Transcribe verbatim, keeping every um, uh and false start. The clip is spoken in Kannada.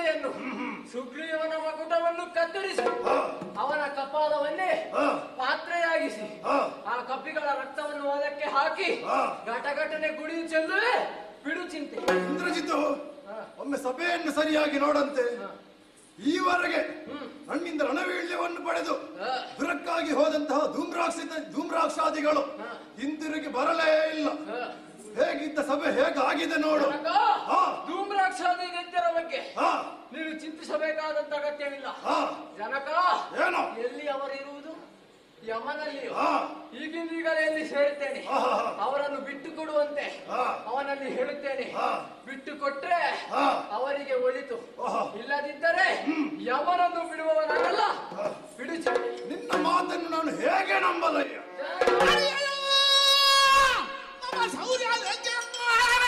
ದಾರಿಯನ್ನು ಸುಗ್ರೀವನ ಮಕುಟವನ್ನು ಕತ್ತರಿಸಿ ಅವನ ಕಪಾಲವನ್ನೇ ಪಾತ್ರೆಯಾಗಿಸಿ ಆ ಕಪಿಗಳ ರಕ್ತವನ್ನು ಅದಕ್ಕೆ ಹಾಕಿ ಘಟಘಟನೆ ಗುಡಿ ಚೆಲ್ಲುವೆ ಬಿಡು ಚಿಂತೆ. ಇಂದ್ರಜಿತ್ತು, ಒಮ್ಮೆ ಸಭೆಯನ್ನು ಸರಿಯಾಗಿ ನೋಡಂತೆ. ಈವರೆಗೆ ನನ್ನಿಂದ ರಣವೀಳ್ಯವನ್ನು ಪಡೆದು ದುರಕ್ಕಾಗಿ ಹೋದಂತಹ ಧೂಮ್ರಾಕ್ಷ ಧೂಮ್ರಾಕ್ಷಾದಿಗಳು ಹಿಂದಿರುಗಿ ಬರಲೇ ಇಲ್ಲ. ಹೇಗಿದ್ದ ಸಭೆ ಹೇಗಾಗಿದೆ ನೋಡು. ಧೂಮ್ರಾಕ್ಷಾದಿ ನೆಂಟರ ಬಗ್ಗೆ ನೀನು ಚಿಂತಿಸಬೇಕಾದಂತ ಅಗತ್ಯವಿಲ್ಲ. ಜನಕ, ಏನು ಎಲ್ಲಿ ಅವರಿರುವುದು? ಯಮನಲ್ಲಿಯೂ. ಈಗಿಂದೀಗಲೇ ಎಲ್ಲಿ ಸೇರುತ್ತೇನೆ, ಅವರನ್ನು ಬಿಟ್ಟು ಕೊಡುವಂತೆ ಅವನಲ್ಲಿ ಹೇಳುತ್ತೇನೆ. ಬಿಟ್ಟು ಕೊಟ್ರೆ ಅವರಿಗೆ ಒಳಿತು, ಇಲ್ಲದಿದ್ದರೆ ಯಮನನ್ನು ಬಿಡುವವನಾಗಲ್ಲ. ಬಿಡು. ನಿನ್ನ ಮಾತನ್ನು ನಾನು ಹೇಗೆ ನಂಬಲಯ್ಯ?